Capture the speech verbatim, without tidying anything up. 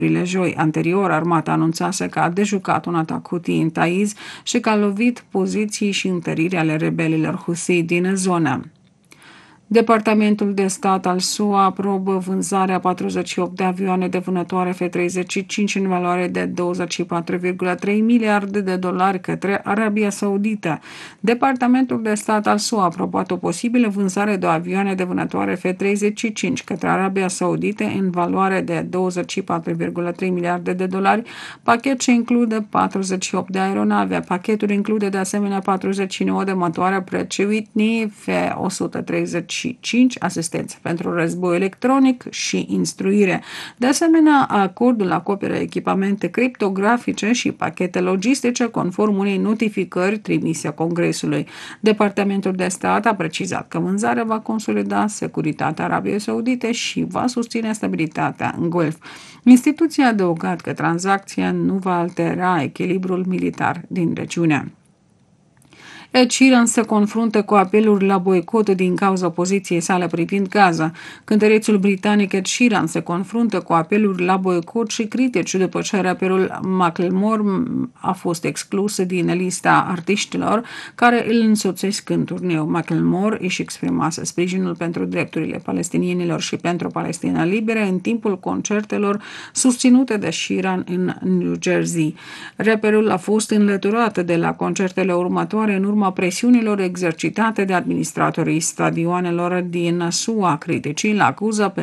Joi. Anterior, armata anunțase că a dejucat un atac Houthi în Taiz și că a lovit poziții și întăriri ale rebelilor Houthi din zonă. Departamentul de stat al S U A aprobă vânzarea patruzeci și opt de avioane de vânătoare F treizeci și cinci în valoare de douăzeci și patru virgulă trei miliarde de dolari către Arabia Saudită. Departamentul de stat al S U A a aprobat o posibilă vânzare de avioane de vânătoare F treizeci și cinci către Arabia Saudită în valoare de douăzeci și patru virgulă trei miliarde de dolari, pachet ce include patruzeci și opt de aeronave. Pachetul include de asemenea patruzeci și nouă de motoare Pratt și Whitney F o sută treizeci și cinci, asistență pentru război electronic și instruire. De asemenea, acordul acoperă echipamente criptografice și pachete logistice conform unei notificări trimise Congresului. Departamentul de stat a precizat că vânzarea va consolida securitatea Arabiei Saudite și va susține stabilitatea în Golf. Instituția a adăugat că tranzacția nu va altera echilibrul militar din regiune. Ed Sheeran se confruntă cu apeluri la boicot din cauza poziției sale privind Gaza. Cântărețul britanic Ed Sheeran se confruntă cu apeluri la boicot și critici după ce raperul Macklemore a fost exclus din lista artiștilor care îl însoțesc în turneu. Macklemore își exprimase sprijinul pentru drepturile palestinienilor și pentru Palestina liberă în timpul concertelor susținute de Sheeran în New Jersey. Raperul a fost înlăturat de la concertele următoare în urma presiunilor exercitate de administratorii stadioanelor din S U A. Criticii îl acuză